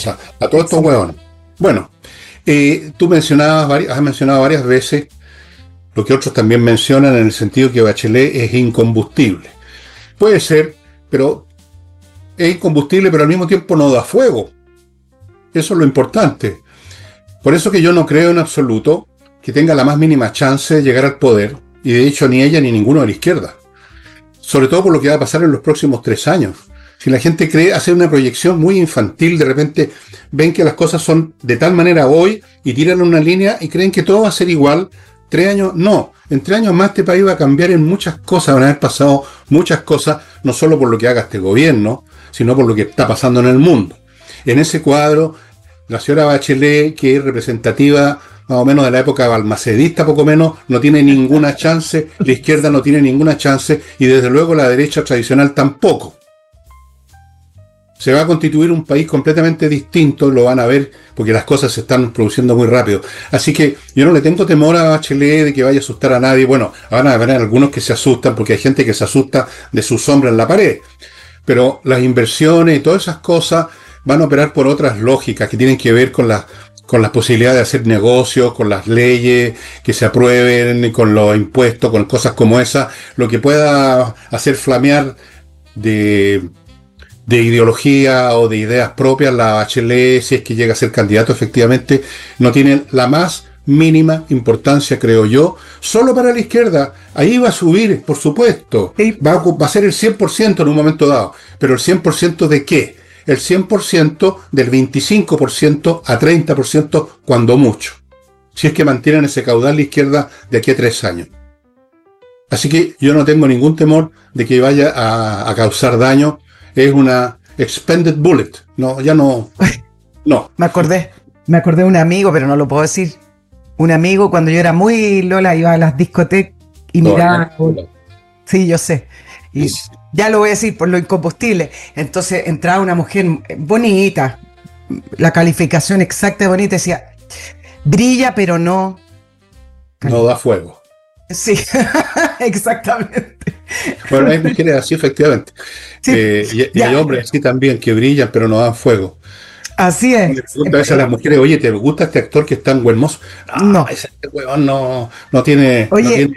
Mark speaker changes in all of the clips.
Speaker 1: cosa a todos estos hueones. Bueno, has mencionado varias veces lo que otros también mencionan en el sentido que Bachelet es incombustible. Puede ser, pero es incombustible, pero al mismo tiempo no da fuego. Eso es lo importante. Por eso que yo no creo en absoluto que tenga la más mínima chance de llegar al poder, y de hecho ni ella ni ninguno de la izquierda. Sobre todo por lo que va a pasar en los próximos 3 años. Si la gente cree hacer una proyección muy infantil, de repente ven que las cosas son de tal manera hoy y tiran una línea y creen que todo va a ser igual. 3 años, no. En 3 años más este país va a cambiar en muchas cosas, van a haber pasado muchas cosas, no solo por lo que haga este gobierno, sino por lo que está pasando en el mundo. En ese cuadro, la señora Bachelet, que es representativa más o menos de la época balmacedista, poco menos, no tiene ninguna chance, la izquierda no tiene ninguna chance, y desde luego la derecha tradicional tampoco. Se va a constituir un país completamente distinto, lo van a ver, porque las cosas se están produciendo muy rápido. Así que yo no le tengo temor a Bachelet de que vaya a asustar a nadie. Bueno, van a haber algunos que se asustan, porque hay gente que se asusta de su sombra en la pared. Pero las inversiones y todas esas cosas van a operar por otras lógicas que tienen que ver con las posibilidades de hacer negocios, con las leyes que se aprueben, con los impuestos, con cosas como esas, lo que pueda hacer flamear de ideología o de ideas propias. La Bachelet, si es que llega a ser candidato, efectivamente, no tiene la más mínima importancia, creo yo, solo para la izquierda. Ahí va a subir, por supuesto,
Speaker 2: Sí.
Speaker 1: va a ser el 100% en un momento dado, pero el 100% ¿de qué? El 100% del 25% a 30% cuando mucho, si es que mantienen ese caudal la izquierda de aquí a 3 años. Así que yo no tengo ningún temor de que vaya a causar daño. Es una expended bullet. No, ya no. No.
Speaker 2: Me acordé de un amigo, pero no lo puedo decir. Un amigo, cuando yo era muy Lola, iba a las discotecas y miraba. Sí, yo sé. Y ya lo voy a decir por lo incombustible. Entonces entraba una mujer bonita, la calificación exacta de bonita, decía, brilla, pero no.
Speaker 1: No da fuego.
Speaker 2: Sí, exactamente.
Speaker 1: Bueno, hay mujeres así, efectivamente.
Speaker 2: Sí,
Speaker 1: y hay hombres así también que brillan, pero no dan fuego.
Speaker 2: así
Speaker 1: Y le
Speaker 2: es.
Speaker 1: pregunto a veces a las mujeres, oye, ¿te gusta este actor que es tan hermoso?
Speaker 2: No.
Speaker 1: Ese huevón no tiene,
Speaker 2: Oye,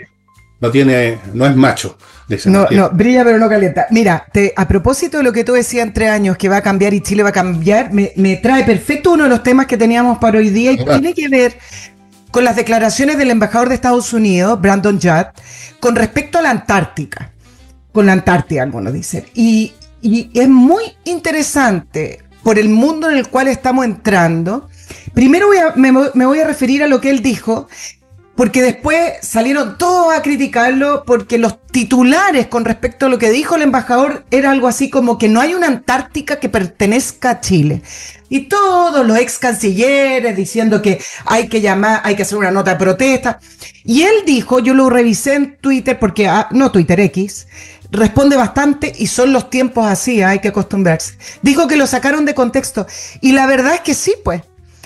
Speaker 1: no es macho.
Speaker 2: no, brilla pero no calienta. Mira, a propósito de lo que tú decías en 3 años, que va a cambiar y Chile va a cambiar, me trae perfecto uno de los temas que teníamos para hoy día y tiene que ver con las declaraciones del embajador de Estados Unidos, Brandon Judd, con respecto a la Antártica. Con la Antártida, algunos dicen. Y es muy interesante por el mundo en el cual estamos entrando. Primero me voy a referir a lo que él dijo, porque después salieron todos a criticarlo, porque los titulares con respecto a lo que dijo el embajador era algo así como que no hay una Antártica que pertenezca a Chile. Y todos los ex cancilleres diciendo que hay que hacer una nota de protesta. Y él dijo, yo lo revisé en Twitter, porque, no Twitter X, responde bastante y son los tiempos así, hay que acostumbrarse. Dijo que lo sacaron de contexto. Y la verdad es que sí, pues.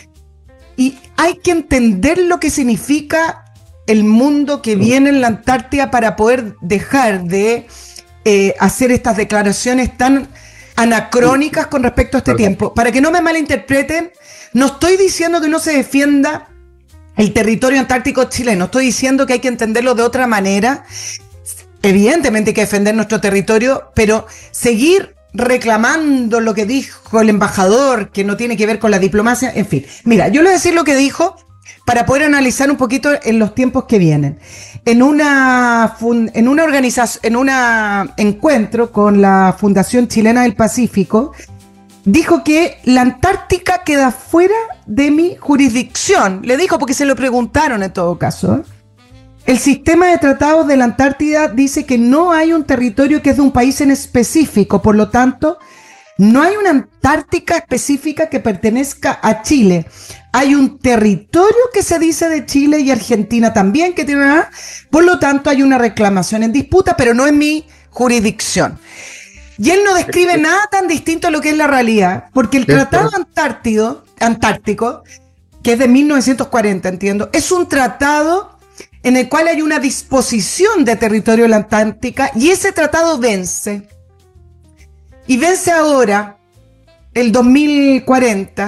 Speaker 2: Y hay que entender lo que significa el mundo que viene en la Antártida para poder dejar de hacer estas declaraciones tan anacrónicas con respecto a este tiempo. Para que no me malinterpreten, no estoy diciendo que no se defienda el territorio antártico chileno, estoy diciendo que hay que entenderlo de otra manera. Evidentemente hay que defender nuestro territorio, pero seguir reclamando lo que dijo el embajador, que no tiene que ver con la diplomacia, en fin. Mira, yo le voy a decir lo que dijo para poder analizar un poquito en los tiempos que vienen. En un encuentro con la Fundación Chilena del Pacífico, dijo que la Antártica queda fuera de mi jurisdicción. Le dijo porque se lo preguntaron en todo caso, ¿eh? El sistema de tratados de la Antártida dice que no hay un territorio que es de un país en específico, por lo tanto, no hay una Antártica específica que pertenezca a Chile. Hay un territorio que se dice de Chile y Argentina también, que tiene una, por lo tanto hay una reclamación en disputa, pero no es mi jurisdicción. Y él no describe nada tan distinto a lo que es la realidad, porque el Tratado Antártico, que es de 1940, entiendo, es un tratado en el cual hay una disposición de territorio de la Antártica y ese tratado vence. Y vence ahora, el 2040,